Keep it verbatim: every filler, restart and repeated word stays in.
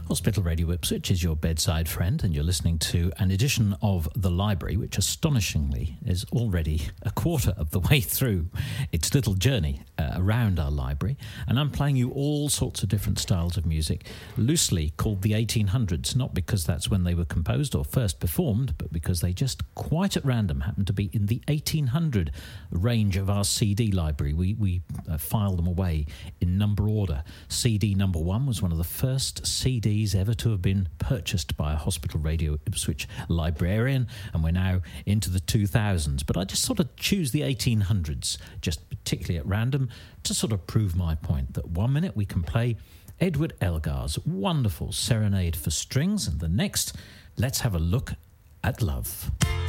Hospital Radio Ipswich is your bedside friend, and you're listening to an edition of The Library, which astonishingly is already a quarter of the way through its little journey uh, around our library. And I'm playing you all sorts of different styles of music, loosely called the eighteen hundreds, not because that's when they were composed or first performed, but because they just quite at random happen to be in the eighteen hundred range of our C D library. We, we uh, file them away in number order. C D number one was one of the first C Ds ever to have been purchased by a Hospital Radio Ipswich librarian, and we're now into the two thousands. But I just sort of choose the eighteen hundreds, just particularly at random, to sort of prove my point that one minute we can play Edward Elgar's wonderful Serenade for Strings, and the next, let's have a look at love.